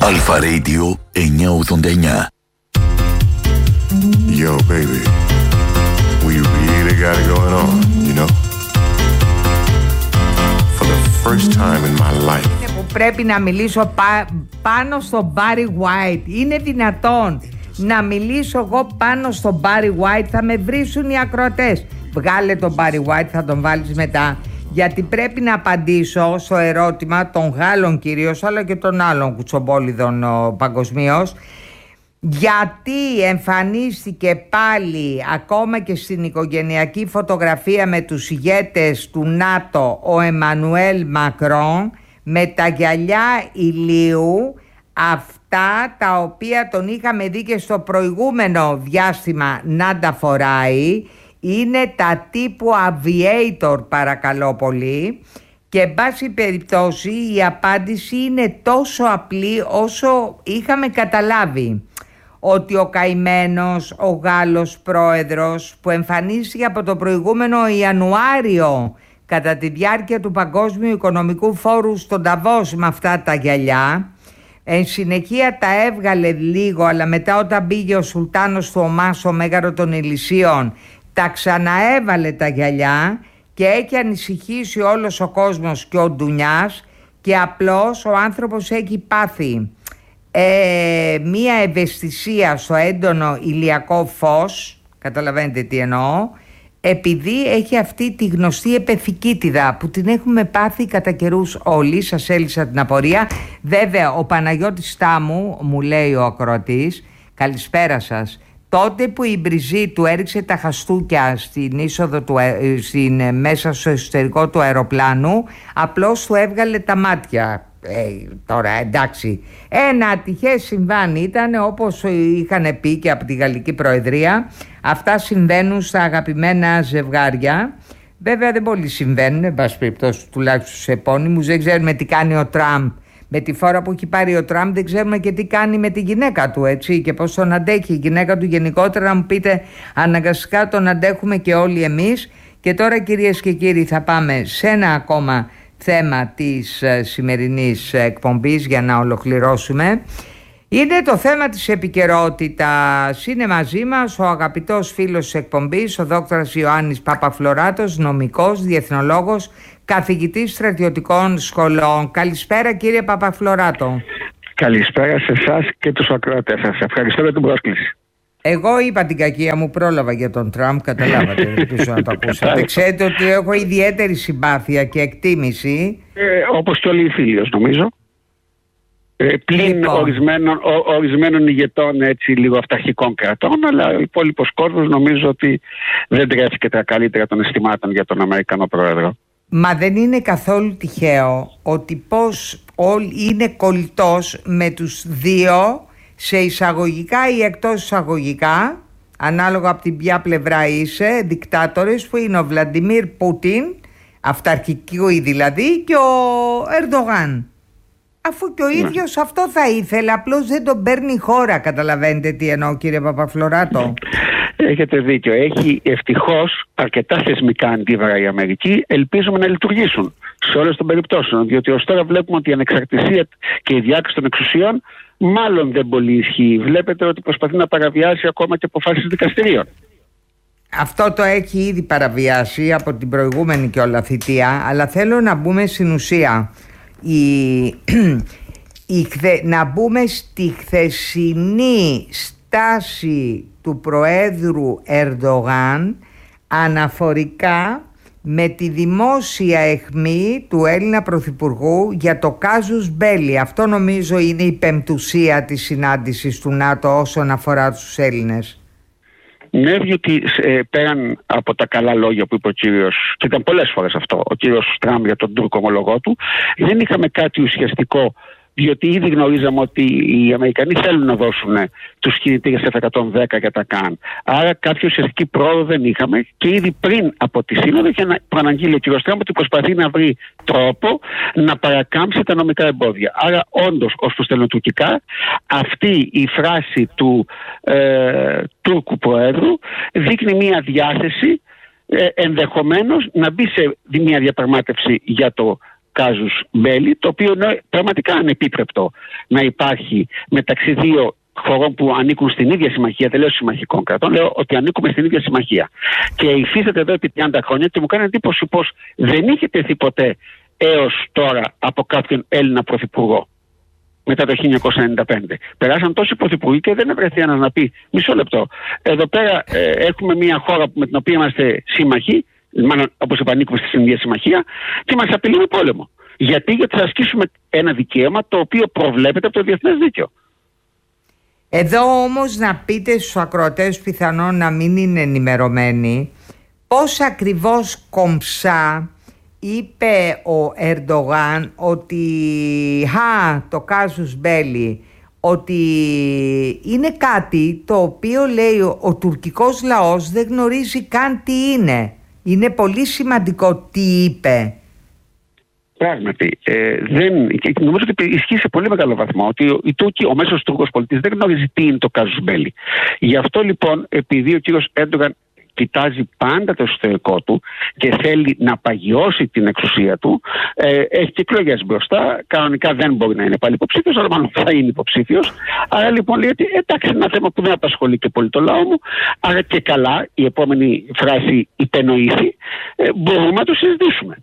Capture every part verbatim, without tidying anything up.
Αλφα Radio εννιακόσια ογδόντα εννιά. Yo, baby, we really got it going on, you know. For the first time in my life. Είναι που πρέπει να μιλήσω πά, πάνω στο Barry White. Είναι δυνατόν να μιλήσω εγώ πάνω στο Barry White? Θα με βρίσουν οι ακροατές. Βγάλε τον Barry White, θα τον βάλεις μετά. Γιατί πρέπει να απαντήσω στο ερώτημα των Γάλλων κυρίως, αλλά και των άλλων κουτσομπόλιδων παγκοσμίως. Γιατί εμφανίστηκε πάλι ακόμα και στην οικογενειακή φωτογραφία με τους ηγέτες του ΝΑΤΟ ο Εμμανουέλ Μακρόν με τα γυαλιά ηλίου, αυτά τα οποία τον είχαμε δει και στο προηγούμενο διάστημα να τα φοράει. Είναι τα τύπου aviator, παρακαλώ πολύ. Και εν πάση περιπτώσει η απάντηση είναι τόσο απλή όσο είχαμε καταλάβει. Ότι ο καημένος, ο Γάλλος πρόεδρος που εμφανίστηκε από το προηγούμενο Ιανουάριο κατά τη διάρκεια του Παγκόσμιου Οικονομικού Φόρου στον Νταβός με αυτά τα γυαλιά, εν συνεχεία τα έβγαλε λίγο, αλλά μετά όταν πήγε ο Σουλτάνος του Ομάν στο Μέγαρο των Ηλυσίων τα ξαναέβαλε τα γυαλιά και έχει ανησυχήσει όλος ο κόσμος και ο Ντουνιάς, και απλώς ο άνθρωπος έχει πάθει ε, μία ευαισθησία στο έντονο ηλιακό φως, καταλαβαίνετε τι εννοώ, επειδή έχει αυτή τη γνωστή επεθικίτιδα που την έχουμε πάθει κατά καιρούς όλοι. Σας έλυσα την απορία. Βέβαια ο Παναγιώτης Στάμου, μου λέει ο ακροατής, καλησπέρα σας, τότε που η Μπριζή του έριξε τα χαστούκια στην είσοδο του, στην, μέσα στο εσωτερικό του αεροπλάνου, απλώς του έβγαλε τα μάτια. Ε, τώρα εντάξει, ένα ατυχές συμβάν ήταν, όπως είχαν πει και από τη Γαλλική Προεδρία. Αυτά συμβαίνουν στα αγαπημένα ζευγάρια. Βέβαια δεν πολύ συμβαίνουν, εν πάση περιπτώσει, τουλάχιστον στους επώνυμους. Δεν ξέρουμε τι κάνει ο Τραμπ. Με τη φόρα που έχει πάρει ο Τραμπ δεν ξέρουμε και τι κάνει με τη γυναίκα του, έτσι, και πώς τον αντέχει η γυναίκα του γενικότερα. Να μου πείτε, αναγκαστικά τον αντέχουμε και όλοι εμείς. Και τώρα, κυρίες και κύριοι, θα πάμε σε ένα ακόμα θέμα της uh, σημερινής εκπομπής για να ολοκληρώσουμε. Είναι το θέμα της επικαιρότητας. Είναι μαζί μας ο αγαπητός φίλος της εκπομπής, ο δόκτωρας Ιωάννης Παπαφλωράτος, νομικός, διεθνολόγος, καθηγητής στρατιωτικών σχολών. Καλησπέρα κύριε Παπαφλωράτο. Καλησπέρα σε εσάς και τους ακροατές σας. Ευχαριστώ για την πρόσκληση. Εγώ είπα την κακία μου, πρόλαβα για τον Τραμπ, καταλάβατε, ελπίζω να το ακούσατε. Ξέρετε ότι έχω ιδιαίτερη συμπάθεια και εκτίμηση. Ε, όπως και όλοι οι φίλοι, νομίζω. Ε, πλην λοιπόν. ορισμένων, ο, ορισμένων ηγετών έτσι λίγο αυταρχικών κρατών, αλλά ο υπόλοιπος κόσμος νομίζω ότι δεν τρέφει τα καλύτερα των αισθημάτων για τον Αμερικανό Πρόεδρο. Μα δεν είναι καθόλου τυχαίο ότι πως όλοι είναι κολλητός με τους δύο, σε εισαγωγικά ή εκτός εισαγωγικά, ανάλογα από την ποια πλευρά είσαι, δικτάτορες, που είναι ο Βλαντιμίρ Πούτιν, αυταρχικοί δηλαδή, και ο Ερντογάν. Αφού και ο ίδιος ναι. αυτό θα ήθελε, απλώς δεν τον παίρνει η χώρα. Καταλαβαίνετε τι εννοώ, κύριε Παπαφλωράτο? Έχετε δίκιο. Έχει ευτυχώς αρκετά θεσμικά αντίβαρα η Αμερική. Ελπίζουμε να λειτουργήσουν σε όλες των περιπτώσεων. Διότι ως τώρα βλέπουμε ότι η ανεξαρτησία και η διάκριση των εξουσιών μάλλον δεν πολύ ισχύει. Βλέπετε ότι προσπαθεί να παραβιάσει ακόμα και αποφάσεις δικαστηρίων. Αυτό το έχει ήδη παραβιάσει από την προηγούμενη και όλα θητεία. Αλλά θέλω να μπούμε στην ουσία. Η, η, να μπούμε στη χθεσινή στάση του Προέδρου Ερντογάν αναφορικά με τη δημόσια αιχμή του Έλληνα Πρωθυπουργού για το κάζους μπέλι. Αυτό νομίζω είναι η πεμπτουσία της συνάντησης του ΝΑΤΟ όσον αφορά τους Έλληνες. Ναι, διότι ε, πέραν από τα καλά λόγια που είπε ο κύριος, και ήταν πολλές φορές αυτό, ο κύριος Τραμπ για τον Τούρκο ομολογό του, δεν είχαμε κάτι ουσιαστικό, διότι ήδη γνωρίζαμε ότι οι Αμερικανοί θέλουν να δώσουν τους κινητήρες εφ εκατόν δέκα για τα ΚΑΝ. Άρα κάποια ουσιαστική πρόοδο δεν είχαμε, και ήδη πριν από τη σύνοδο είχε προαναγγείλει ο κύριος Τραμπ ότι προσπαθεί να βρει τρόπο να παρακάμψει τα νομικά εμπόδια. Άρα όντως ως προς τα ελληνοτουρκικά αυτή η φράση του ε, Τούρκου Προέδρου δείχνει μια διάθεση ε, ενδεχομένως να μπει σε μια διαπραγμάτευση για το κάζους μπέλι, το οποίο είναι πραγματικά ανεπίτρεπτο να υπάρχει μεταξύ δύο χωρών που ανήκουν στην ίδια συμμαχία, δεν λέω συμμαχικών κρατών, λέω ότι ανήκουμε στην ίδια συμμαχία. Και υφίσταται εδώ επί τριάντα χρόνια και μου κάνει εντύπωση πως δεν είχε τεθεί ποτέ έως τώρα από κάποιον Έλληνα πρωθυπουργό μετά το χίλια εννιακόσια ενενήντα πέντε. Περάσαν τόσοι πρωθυπουργοί και δεν βρεθεί ένας να πει μισό λεπτό. Εδώ πέρα ε, έχουμε μια χώρα με την οποία είμαστε σύμμαχοι, μάλλον όπως είπα ανήκουμε στην ίδια συμμαχία, και μας απειλεί με πόλεμο. Γιατί, γιατί θα ασκήσουμε ένα δικαίωμα το οποίο προβλέπεται από το διεθνές δίκαιο. Εδώ όμως να πείτε στους ακροατές πιθανόν να μην είναι ενημερωμένοι πώς ακριβώς κομψά είπε ο Ερντογάν ότι χα, το κάζους μπέλι, ότι είναι κάτι το οποίο λέει ο, ο τουρκικός λαός δεν γνωρίζει καν τι είναι. Είναι πολύ σημαντικό τι είπε. Πράγματι, ε, δεν, νομίζω ότι ισχύει σε πολύ μεγάλο βαθμό ότι ο, η Τούρκη, ο μέσος Τούρκος πολίτης δεν γνωρίζει τι είναι το κάζους μπέλι. Γι' αυτό λοιπόν, επειδή ο κύριος Έρντογαν κοιτάζει πάντα το εσωτερικό του και θέλει να παγιώσει την εξουσία του, ε, έχει και εκλογές μπροστά. Κανονικά δεν μπορεί να είναι πάλι υποψήφιος, αλλά μάλλον θα είναι υποψήφιος. Άρα λοιπόν λέει ότι εντάξει, είναι ένα θέμα που δεν απασχολεί και πολύ το λαό μου. Άρα και καλά, η επόμενη φράση υπενοήθη, ε, μπορούμε να το συζητήσουμε.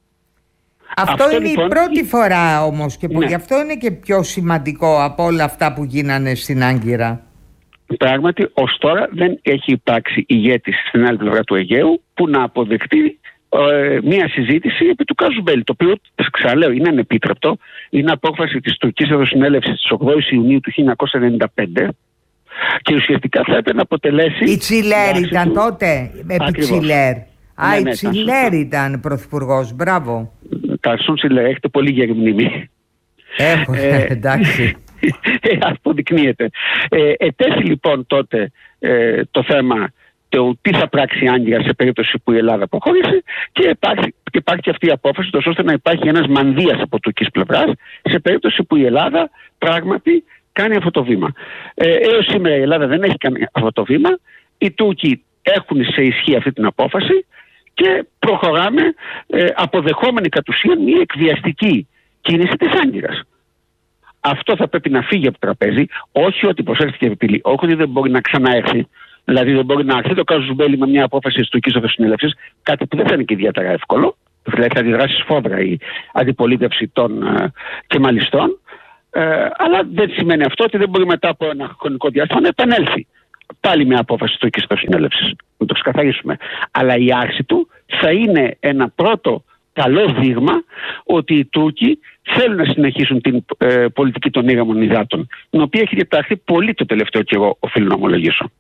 Αυτό, αυτό είναι λοιπόν η πρώτη φορά όμως και ναι. Γι' αυτό είναι και πιο σημαντικό από όλα αυτά που γίνανε στην Άγκυρα. Πράγματι, ως τώρα δεν έχει υπάρξει ηγέτης στην άλλη πλευρά του Αιγαίου που να αποδεχτεί ε, μία συζήτηση επί του κάζους μπέλι, το οποίο, ξαναλέω, είναι ανεπίτρεπτο. Είναι απόφαση της Τουρκικής Εθνοσυνέλευσης της ογδόης Ιουνίου του χίλια εννιακόσια ενενήντα πέντε και ουσιαστικά θα έπρεπε να αποτελέσει... Η Τσιλέρ ήταν του... τότε, επί Τσιλέρ. Α, ναι, η ναι, Τσιλέρ ήταν πρωθυπουργός, μπράβο. Ταρσούν Τσιλέρ, έχετε πολύ γερή μνήμη. Έχω, ε, εντάξει. Αποδεικνύεται. Ε, ετέθη λοιπόν τότε ε, το θέμα το τι θα πράξει η Άγκυρα σε περίπτωση που η Ελλάδα αποχωρήσει και υπάρχει, και υπάρχει αυτή η απόφαση τόσο ώστε να υπάρχει ένας μανδύας από τουρκικής πλευράς σε περίπτωση που η Ελλάδα πράγματι κάνει αυτό το βήμα. Ε, έως σήμερα η Ελλάδα δεν έχει κάνει αυτό το βήμα. Οι Τούρκοι έχουν σε ισχύ αυτή την απόφαση και προχωράμε ε, αποδεχόμενοι κατ' ουσίαν μια εκβιαστική κίνηση της Άγκυρας. Αυτό θα πρέπει να φύγει από το τραπέζι, όχι ότι προσέλθει και απειλή, όχι ότι δεν μπορεί να ξαναέρθει. Δηλαδή δεν μπορεί να έρθει το κάζους μπέλι με μια απόφαση της Τουρκικής Εθνοσυνέλευσης, κάτι που δεν θα είναι και ιδιαίτερα εύκολο. Δηλαδή θα αντιδράσει σφόδρα η αντιπολίτευση των ε, κεμαλιστών. Ε, αλλά δεν σημαίνει αυτό ότι δεν μπορεί μετά από ένα χρονικό διάστημα να επανέλθει πάλι με απόφαση της Τουρκικής Εθνοσυνέλευσης. Να το ξεκαθαρίσουμε. Αλλά η άρση του θα είναι ένα πρώτο καλό δείγμα ότι οι Τούρκοι θέλουν να συνεχίσουν την ε, πολιτική των ήρεμων υδάτων, την οποία έχει διαταχθεί πολύ το τελευταίο καιρό, οφείλω να ομολογήσω.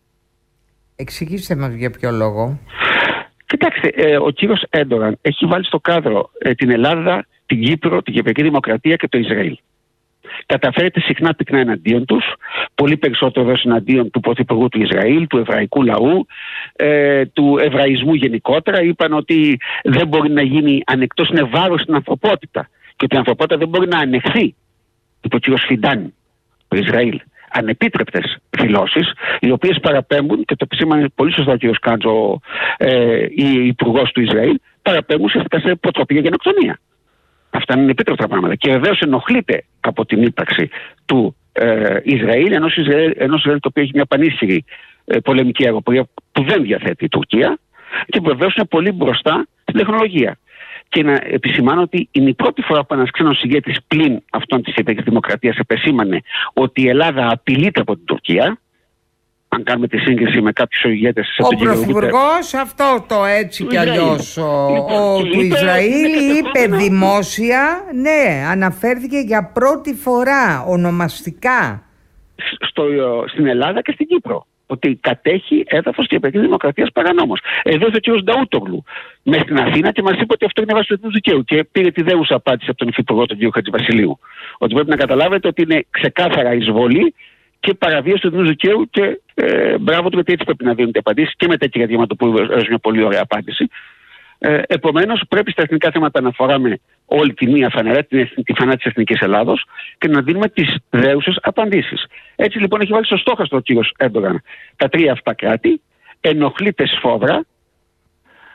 Εξηγήστε μας για ποιο λόγο. Κοιτάξτε, ε, ο κύριος Έρντογαν έχει βάλει στο κάδρο ε, την Ελλάδα, την Κύπρο, την Κυπριακή Δημοκρατία και το Ισραήλ. Καταφέρεται συχνά πυκνά εναντίον τους, πολύ περισσότερο εναντίον του πρωθυπουργού του Ισραήλ, του εβραϊκού λαού, ε, του εβραϊσμού γενικότερα. Είπαν ότι δεν μπορεί να γίνει ανεκτός, είναι βάρος στην ανθρωπότητα και ότι η ανθρωπότητα δεν μπορεί να ανεχθεί, είπε ο κ. Φιντάν, το Ισραήλ. Ανεπίτρεπτες δηλώσεις, οι οποίες παραπέμπουν, και το επισήμανε πολύ σωστά ο κ. Κάντζο, ε, η υπουργός του Ισραήλ, παραπέμπουν ουσιαστικά σε προτροπή για γενοκτονία. Αυτά είναι ανεπίτρεπτα πράγματα. Και βεβαίως ενοχλείται από την ύπαρξη του ε, Ισραήλ, ενός Ισραήλ, ενός Ισραήλ το οποίο έχει μια πανίσχυρη ε, πολεμική αεροπορία που δεν διαθέτει η Τουρκία και που βεβαίως είναι πολύ μπροστά στην τεχνολογία. Και να επισημάνω ότι είναι η πρώτη φορά που ένας ξένος ηγέτης πλην αυτών της Κυπριακής Δημοκρατίας επεσήμανε ότι η Ελλάδα απειλείται από την Τουρκία. Αν κάνουμε τη σύγκριση με κάποιους ηγέτες... Ο πρωθυπουργός αυτό το έτσι κι αλλιώς ο, ο, του Ισραήλ είπε δημόσια, ναι, αναφέρθηκε για πρώτη φορά ονομαστικά στο, στην Ελλάδα και στην Κύπρο, ότι κατέχει έδαφος της Κυπριακής Δημοκρατίας παρανόμως. Εδώ ήρθε ο κ. Νταούτογλου μέσα στην Αθήνα και μας είπε ότι αυτό είναι βάση του διεθνούς δικαίου και πήρε τη δέουσα απάντηση από τον υφυπουργό τον κ. Χατζηβασιλείου. Ότι πρέπει να καταλάβετε ότι είναι ξεκάθαρα εισβολή και παραβίαση του διεθνούς δικαίου και ε, μπράβο του, γιατί έτσι πρέπει να δίνονται απαντήσεις και με τέτοια διαμάτια που έδωσε μια πολύ ωραία απάντηση. Ε, επομένως, πρέπει στα εθνικά θέματα να φοράμε όλη τη μία φανερά, τη φανά της Εθνικής Ελλάδος και να δίνουμε τις δέουσες απαντήσεις. Έτσι λοιπόν έχει βάλει στο στόχαστρο ο κ. Έρντογαν τα τρία αυτά κράτη, ενοχλείται σφόδρα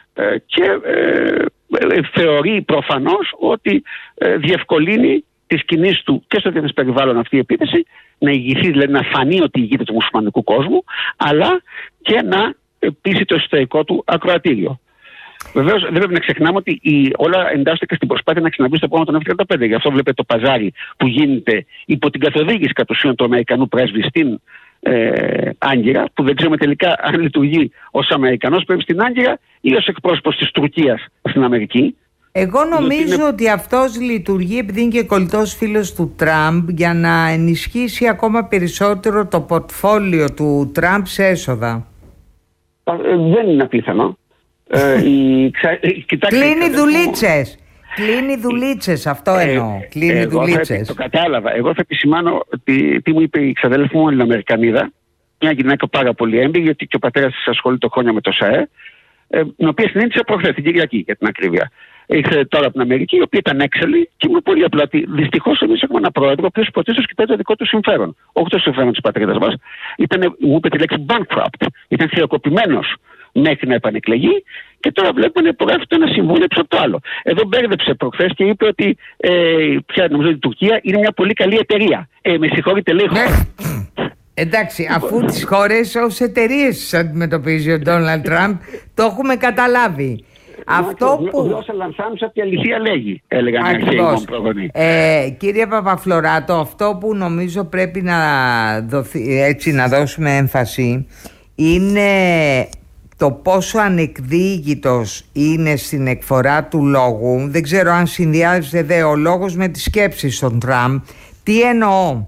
ε, και ε, ε, θεωρεί προφανώς ότι ε, διευκολύνει τις κινήσεις του και στο διεθνές περιβάλλον αυτή η επίθεση, να ηγηθεί, δηλαδή να φανεί ότι ηγείται του μουσουλμανικού κόσμου, αλλά και να πείσει το εσωτερικό του ακροατήριο. Βεβαίως δεν πρέπει να ξεχνάμε ότι η, όλα εντάσσονται και στην προσπάθεια να ξαναμπεί στο πρόγραμμα των εφ τριάντα πέντε. Γι' αυτό βλέπετε το παζάρι που γίνεται υπό την καθοδήγηση κατ' ουσίαν του Αμερικανού πρέσβη στην ε, Άγκυρα, που δεν ξέρουμε τελικά αν λειτουργεί ως Αμερικανός πρέσβης στην Άγκυρα ή ως εκπρόσωπος της Τουρκίας στην Αμερική. Εγώ νομίζω είναι... ότι αυτός λειτουργεί επειδή είναι και κολλητός φίλος του Τραμπ, για να ενισχύσει ακόμα περισσότερο το πορτφόλιο του Τραμπ σε έσοδα. Ε, δεν είναι απίθανο. ε, η, ξα... Κοιτάξτε, κλείνει δουλίτσες. Κλείνει δουλίτσες, αυτό ε, εννοώ. Κλείνει δουλίτσες. Το κατάλαβα. Εγώ θα επισημάνω ότι τι μου είπε η ξαδέλφη μου, Ελληνοαμερικανίδα, μια γυναίκα πάρα πολύ έμπειρη, γιατί και ο πατέρας της ασχολείται χρόνια με το ΣΑΕ, ε, την οποία συνέντησα προχθές, την Κυριακή για την ακρίβεια. Ήρθε τώρα από την Αμερική, η οποία ήταν έξαλλη και μου πολύ απλά ότι δυστυχώς εμείς έχουμε ένα πρόεδρο, ο οποίος πρωτίστως κοιτάει το δικό του συμφέρον. Όχι το συμφέρον της πατρίδας μας. Ήταν, μου είπε τη λέξη bankrupt. Ήταν χρεοκοπημένος μέχρι να επανεκλεγεί και τώρα βλέπουμε να υπογράφεται ένα συμβούλιο πίσω από το άλλο. Εδώ μπέρδεψε προχθές και είπε ότι ε, πια νομίζω ότι η Τουρκία είναι μια πολύ καλή εταιρεία. Ε, με συγχωρείτε, λέει χώρα. Εντάξει, αφού τις χώρες ως εταιρείες αντιμετωπίζει ο Ντόναλντ Τραμπ, το έχουμε καταλάβει. Αυτό που... Γλώσσα λανθάνουσα από τη αλήθεια λέγει, έλεγαν οι αρχαίοι μου προγονείς. Ε, κύριε Παπαφλωράτο, αυτό που νομίζω πρέπει να, δοθεί, έτσι, να δώσουμε έμφαση είναι το πόσο ανεκδίκητος είναι στην εκφορά του λόγου. Δεν ξέρω αν συνδυάζεται δε ο λόγος με τις σκέψεις των Τραμπ. Τι εννοώ?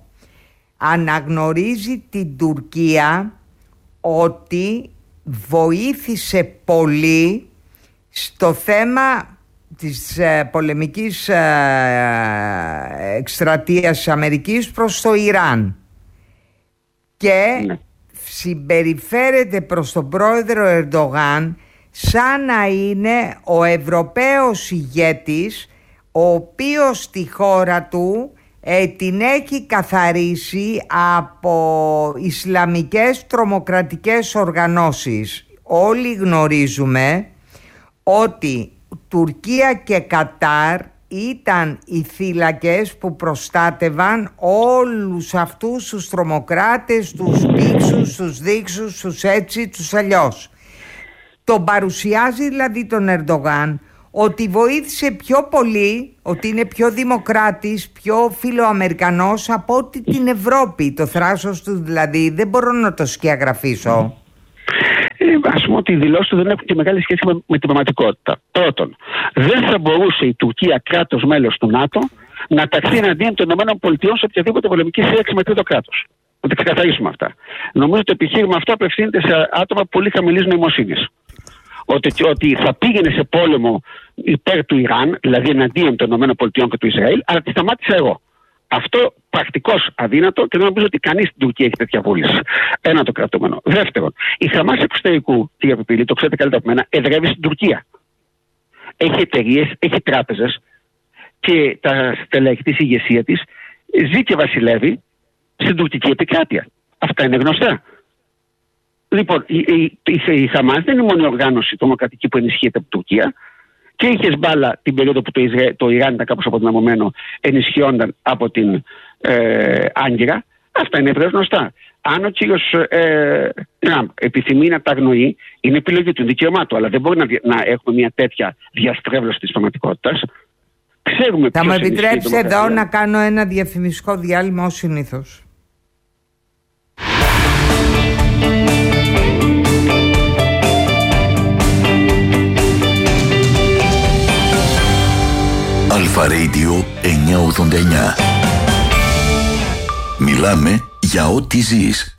Αναγνωρίζει την Τουρκία ότι βοήθησε πολύ στο θέμα της ε, πολεμικής ε, εκστρατείας της Αμερικής προς το Ιράν και ναι. συμπεριφέρεται προς τον πρόεδρο Ερντογάν σαν να είναι ο Ευρωπαίος ηγέτης, ο οποίος στη χώρα του ε, την έχει καθαρίσει από ισλαμικές τρομοκρατικές οργανώσεις. Όλοι γνωρίζουμε ότι Τουρκία και Κατάρ ήταν οι θύλακες που προστάτευαν όλους αυτούς τους τρομοκράτες, τους πήξους, τους δείξους, τους έτσι, τους αλλιώς. Τον παρουσιάζει δηλαδή τον Ερντογάν ότι βοήθησε πιο πολύ, ότι είναι πιο δημοκράτης, πιο φιλοαμερικανός από ότι την Ευρώπη. Το θράσος του δηλαδή δεν μπορώ να το σκιαγραφίσω. Ε, ας πούμε ότι οι δηλώσεις του δεν έχουν και μεγάλη σχέση με, με την πραγματικότητα. Πρώτον, δεν θα μπορούσε η Τουρκία, κράτος μέλος του ΝΑΤΟ, να ταχθεί εναντίον των ΗΠΑ σε οποιαδήποτε πολεμική σύραξη με τρίτο κράτος. Να τα ξεκαθαρίσουμε αυτά. Νομίζω ότι το επιχείρημα αυτό απευθύνεται σε άτομα πολύ χαμηλής νοημοσύνης. Ότι, ότι θα πήγαινε σε πόλεμο υπέρ του Ιράν, δηλαδή εναντίον των ΗΠΑ και του Ισραήλ, αλλά τη σταμάτησα εγώ. Αυτό πρακτικώς αδύνατο και δεν νομίζω ότι κανείς στην Τουρκία έχει τέτοια βούληση. Ένα το κρατούμενο. Δεύτερον, η Χαμάς εξωτερικού, κύριε Πεπίλη, το ξέρετε καλύτερα από μένα, εδρεύει στην Τουρκία. Έχει εταιρείες, έχει τράπεζες και τα στελέχη της, η ηγεσία της, ζει και βασιλεύει στην τουρκική επικράτεια. Αυτά είναι γνωστά. Λοιπόν, η, η, η, η Χαμάς δεν είναι μόνο η οργάνωση τρομοκρατική που ενισχύεται από την Τουρκία. Και η Χεσμπάλα την περίοδο που το, Ισραήλ, το Ιράν ήταν κάπως αποδυναμωμένο, ενισχυόνταν από την ε, Άγκυρα. Αυτά είναι ευρέως γνωστά. Αν ο κύριος ε, Τραμπ επιθυμεί να τα αγνοεί, είναι επιλογή του, δικαίωμά του. Αλλά δεν μπορεί να, να έχουμε μια τέτοια διαστρέβλωση της πραγματικότητας. Ξέρουμε. Θα μου επιτρέψετε εδώ να κάνω ένα διαφημιστικό διάλειμμα ως συνήθως. Αλφα Radio εννιακόσια ογδόντα εννιά. Μιλάμε για ό,τι ζεις.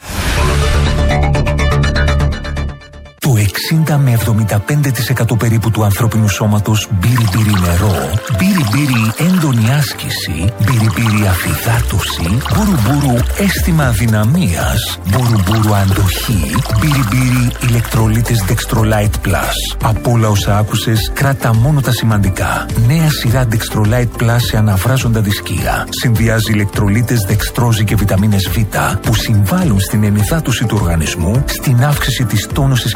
Το εξήντα με εβδομήντα πέντε τοις εκατό περίπου του ανθρώπινου σώματος μπύρι-μπύρι νερό, μπύρι-μπύρι έντονη άσκηση, μπύρι-μπύρι αφυδάτωση, μπουρου-μπουρου αίσθημα αδυναμίας, μπουρου-μπουρου αντοχή, μπύρι-μπύρι ηλεκτρολίτες Dextrolite Plus. Από όλα όσα άκουσες, κράτα μόνο τα σημαντικά. Νέα σειρά Dextrolite Plus σε αναβράζοντα δισκία. Συνδυάζει ηλεκτρολίτες δεξτρόζη και βιταμίνες Β που συμβάλλουν στην ενυδάτωση του οργανισμού, στην αύξηση της τόνωσης και της αντοχής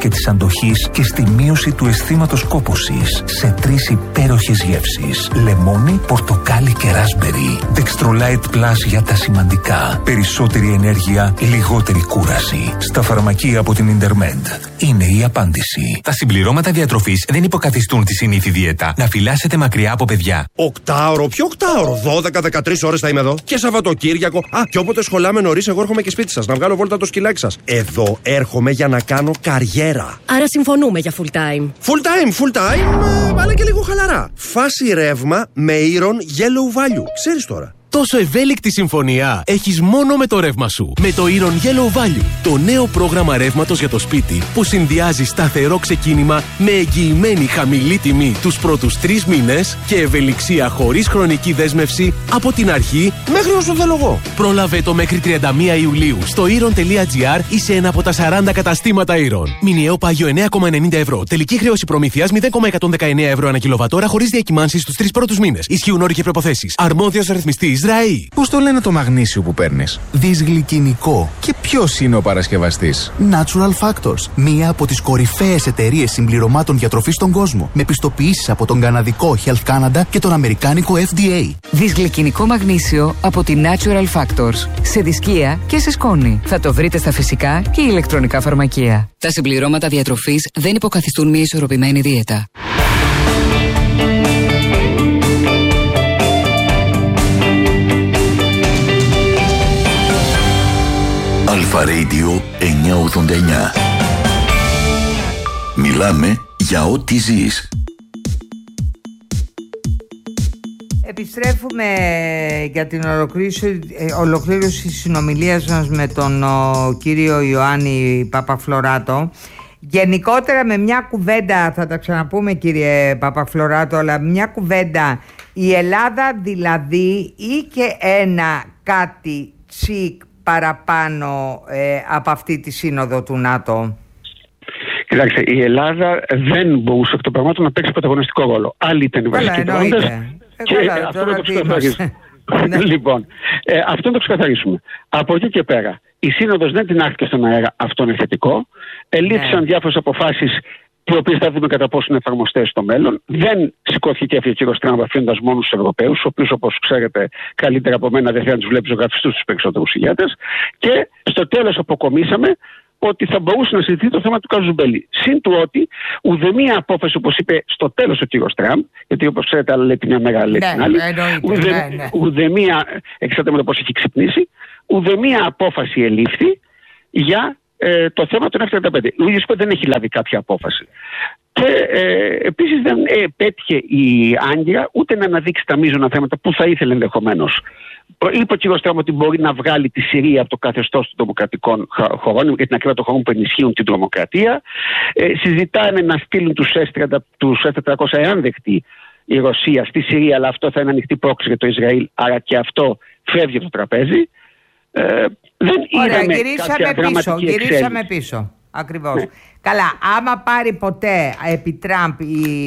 αντοχής και στη μείωση του αισθήματος κόπωσης σε τρεις υπέροχες γεύσεις. Λεμόνι, πορτοκάλι και ράσμπερι. Dextrolight Plus για τα σημαντικά. Περισσότερη ενέργεια, λιγότερη κούραση. Στα φαρμακεία από την Intermed. Είναι η απάντηση. Τα συμπληρώματα διατροφής δεν υποκαθιστούν τη συνήθη δίαιτα. Να φυλάσσετε μακριά από παιδιά. Οκτάωρο, ποιο οκτάωρο? δώδεκα με δεκατρείς ώρες θα είμαι εδώ. Και Σαββατοκύριακο. Α, και όποτε σχολάμε νωρίς, εγώ έρχομαι και σπίτι σας. Να βγάλω βόλτα το σκυλάκι σας. Εδώ έρχομαι για να κάνω καριέρα. Άρα συμφωνούμε για full time. Full time, full time, ε, αλλά και λίγο χαλαρά. Φάση ρεύμα με Iron Yellow Value. Ξέρεις τώρα. Τόσο ευέλικτη συμφωνία έχεις μόνο με το ρεύμα σου. Με το Iron Yellow Value, το νέο πρόγραμμα ρεύματος για το σπίτι που συνδυάζει σταθερό ξεκίνημα με εγγυημένη χαμηλή τιμή τους πρώτους τρεις μήνες και ευελιξία χωρίς χρονική δέσμευση από την αρχή μέχρι όσο θέλω εγώ. Πρόλαβε το μέχρι τριάντα μία Ιουλίου στο iron τελεία gr ή σε ένα από τα σαράντα καταστήματα Iron. Μηνιαίο πάγιο εννέα κόμμα ενενήντα ευρώ. Τελική χρέωση προμήθειας μηδέν κόμμα εκατόν δεκαεννέα ευρώ ανά κιλοβατόρα χωρίς διακυμάνσεις στους τρεις πρώτους μήνες. Ισχύουν όροι και προϋποθέσεις. Αρμόδιος ρυθμιστής ΡΑΗ. Πώς το λένε το μαγνήσιο που παίρνεις? Δυσγλυκινικό. Και ποιος είναι ο παρασκευαστής? Natural Factors. Μία από τις κορυφαίες εταιρείες συμπληρωμάτων διατροφής στον κόσμο. Με πιστοποιήσεις από τον καναδικό Health Canada και τον αμερικάνικο Εφ ντι έι. Δυσγλυκινικό μαγνήσιο από τη Natural Factors. Σε δισκία και σε σκόνη. Θα το βρείτε στα φυσικά και ηλεκτρονικά φαρμακεία. Τα συμπληρώματα διατροφής δεν υποκαθιστούν μια ισορροπημένη δίαιτα. Αλφα Radio εννιακόσια ογδόντα εννιά. Μιλάμε για ό,τι ζεις. Επιστρέφουμε για την ολοκλήρωση, ολοκλήρωση της συνομιλίας μας με τον ο, κύριο Ιωάννη Παπαφλωράτο. Γενικότερα με μια κουβέντα, θα τα ξαναπούμε κύριε Παπαφλωράτο, αλλά μια κουβέντα, η Ελλάδα δηλαδή ή και ένα κάτι τσικ παραπάνω ε, από αυτή τη σύνοδο του ΝΑΤΟ? Κοιτάξτε, η Ελλάδα δεν μπορούσε εκ των πραγμάτων να παίξει πρωταγωνιστικό ρόλο. Άλλοι ήταν οι βασικοί παρόντες. Και αυτό να το ξεκαθαρίσουμε. Λοιπόν, ε, αυτό να το ξεκαθαρίσουμε. Από εκεί και πέρα, η σύνοδος δεν την άφηκε στον αέρα, αυτό είναι θετικό. Ελήφθησαν ναι. διάφορες αποφάσεις, οι οποίες θα δούμε κατά πόσο είναι εφαρμοστές στο μέλλον. Δεν σηκώθηκε και έφυγε ο κύριος Τραμπ αφήνοντας μόνο τους Ευρωπαίους, ο οποίος, όπως ξέρετε καλύτερα από μένα, δεν θέλει να τους βλέπει ζωγραφιστούς τους περισσότερους ηγέτες. Και στο τέλος αποκομίσαμε ότι θα μπορούσε να συζητηθεί το θέμα του Καζουμπέλη. Συν του ότι ουδέμια απόφαση, όπως είπε στο τέλος ο κύριος Τραμπ, γιατί όπως ξέρετε, άλλα λέει τη μια μέρα, λέει την άλλη, ουδέμια, εξαρτάται με το πώς έχει ξυπνήσει, ουδέμια απόφαση ελήφθη για ε, το θέμα των εφ τριάντα πέντε. Ο ίδιος δεν έχει λάβει κάποια απόφαση. Και ε, επίσης δεν ε, πέτυχε η Άγκυρα ούτε να αναδείξει τα μείζωνα θέματα που θα ήθελε ενδεχομένως. Είπε ο κ. Τραμπ ότι μπορεί να βγάλει τη Συρία από το καθεστώς των τρομοκρατικών χωρών, για την ακρίβεια των χωρών που ενισχύουν την τρομοκρατία. Ε, συζητάνε να στείλουν τους ες τετρακόσια εάν δεχτεί η Ρωσία στη Συρία, αλλά αυτό θα είναι ανοιχτή πρόκληση για το Ισραήλ, άρα και αυτό φεύγει από το τραπέζι. Ε, δεν Ωραία, γυρίσαμε πίσω, γυρίσαμε πίσω. Ακριβώς. Ναι. Καλά, άμα πάρει ποτέ επί Τραμπ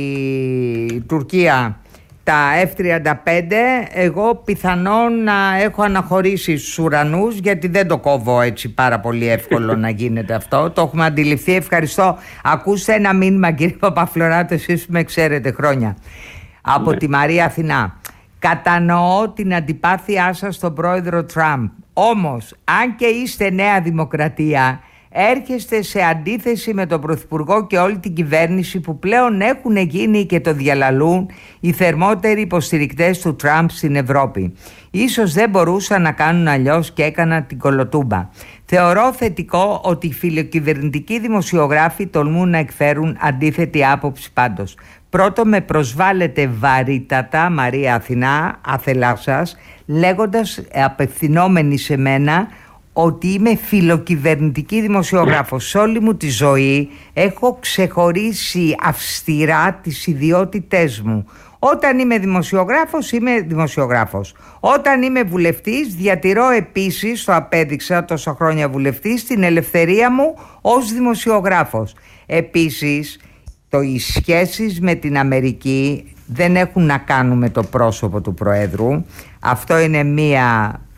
η Τουρκία τα εφ τριάντα πέντε, εγώ πιθανόν να έχω αναχωρήσει στους ουρανούς, γιατί δεν το κόβω έτσι πάρα πολύ εύκολο να γίνεται αυτό. Το έχουμε αντιληφθεί. Ευχαριστώ. Ακούστε ένα μήνυμα, κύριε Παπαφλωράτο, εσείς με ξέρετε χρόνια. Από ναι. τη Μαρία Αθηνά. Κατανοώ την αντιπάθειά σας στον πρόεδρο Τραμπ. Όμως, αν και είστε Νέα Δημοκρατία, έρχεστε σε αντίθεση με τον Πρωθυπουργό και όλη την κυβέρνηση, που πλέον έχουν γίνει και το διαλαλούν οι θερμότεροι υποστηρικτές του Τραμπ στην Ευρώπη. Ίσως δεν μπορούσαν να κάνουν αλλιώς και έκαναν την κολοτούμπα. Θεωρώ θετικό ότι οι φιλοκυβερνητικοί δημοσιογράφοι τολμούν να εκφέρουν αντίθετη άποψη πάντως. Πρώτο, με προσβάλλετε βαρύτατα, Μαρία Αθηνά, άθελά σας, λέγοντας, απευθυνόμενοι σε μένα, ότι είμαι φιλοκυβερνητική δημοσιογράφος. Σε όλη μου τη ζωή έχω ξεχωρίσει αυστηρά τις ιδιότητές μου. Όταν είμαι δημοσιογράφος, είμαι δημοσιογράφος. Όταν είμαι βουλευτής, διατηρώ επίσης, το απέδειξα τόσα χρόνια βουλευτής, την ελευθερία μου ως δημοσιογράφος. Επίσης, το, οι σχέσεις με την Αμερική δεν έχουν να κάνουν με το πρόσωπο του Προέδρου. Αυτό είναι μία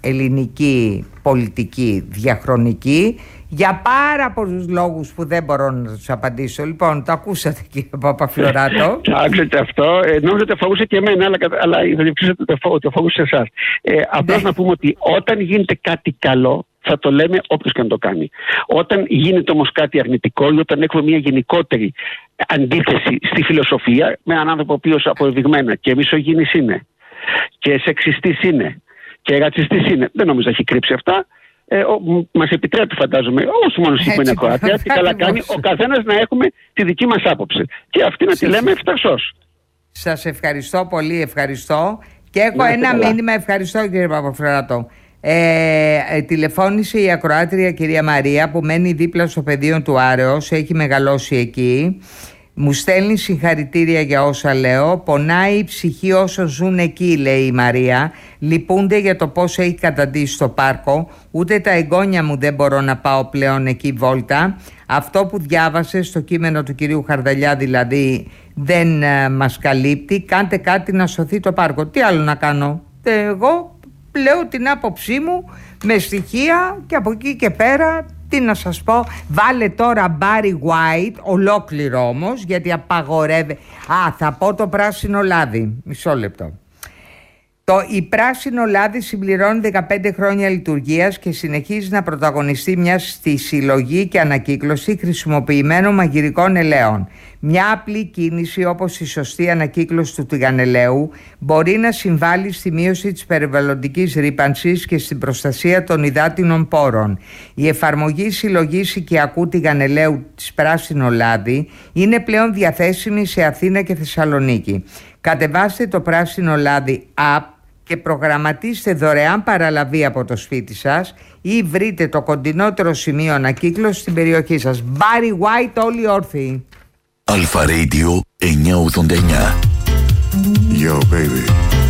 ελληνική πολιτική διαχρονική για πάρα πολλούς λόγους που δεν μπορώ να τους απαντήσω. Λοιπόν, το ακούσατε κύριε Παπαφλωράτο. Άκουσατε αυτό. Ε, νόμιζα ότι αφορούσε και εμένα, αλλά, αλλά θα διευκρινίσετε ότι αφορούσε εσάς. Ε, απλώς να πούμε ότι όταν γίνεται κάτι καλό, θα το λέμε όποιος και να το κάνει. Όταν γίνεται όμως κάτι αρνητικό ή όταν έχουμε μια γενικότερη αντίθεση στη φιλοσοφία με έναν άνθρωπο ο οποίος αποδεδειγμένα και μισογίνης είναι και σεξιστής είναι και ρατσιστής είναι, δεν νομίζω να έχει κρύψει αυτά. Ε, μας επιτρέπει, φαντάζομαι, όχι μόνο σήμερα είναι Κροατία, και καλά κάνει ο καθένας να έχουμε τη δική μας άποψη. Και αυτή να τη λέμε ευθαρσώς. Σας ευχαριστώ πολύ, ευχαριστώ. Και έχω ένα καλά. μήνυμα, ευχαριστώ κύριε Παπαφλωράτο. Ε, ε, τηλεφώνησε η ακροάτρια κυρία Μαρία που μένει δίπλα στο πεδίο του Άρεος, έχει μεγαλώσει εκεί. Μου στέλνει συγχαρητήρια για όσα λέω. Πονάει η ψυχή όσων ζουν εκεί, λέει η Μαρία. Λυπούνται για το πώς έχει καταντήσει το πάρκο. Ούτε τα εγγόνια μου δεν μπορώ να πάω πλέον εκεί βόλτα. Αυτό που διάβασε στο κείμενο του κυρίου Χαρδαλιά δηλαδή δεν ε, μας καλύπτει. Κάντε κάτι να σωθεί το πάρκο. Τι άλλο να κάνω? Εγώ λέω την άποψή μου με στοιχεία και από εκεί και πέρα τι να σας πω. Βάλε τώρα Barry White ολόκληρο όμως, γιατί απαγορεύει. Α, θα πω το πράσινο λάδι. Μισό λεπτό. Το η πράσινο λάδι συμπληρώνει δεκαπέντε χρόνια λειτουργίας και συνεχίζει να πρωταγωνιστεί μια στη συλλογή και ανακύκλωση χρησιμοποιημένων μαγειρικών ελαίων. Μια απλή κίνηση όπως η σωστή ανακύκλωση του τηγανελαίου μπορεί να συμβάλλει στη μείωση της περιβαλλοντικής ρύπανσης και στην προστασία των υδάτινων πόρων. Η εφαρμογή συλλογής οικιακού τηγανελαίου της πράσινο λάδι είναι πλέον διαθέσιμη σε Αθήνα και Θεσσαλονίκη. Κατεβάστε το πράσινο λάδι app και προγραμματίστε δωρεάν παραλαβή από το σπίτι σας ή βρείτε το κοντινότερο σημείο ανακύκλωσης στην περιοχή σας. Barry White, όλοι όρθιοι. Αλφα Radio εννιακόσια ογδόντα εννιά. Yo, baby.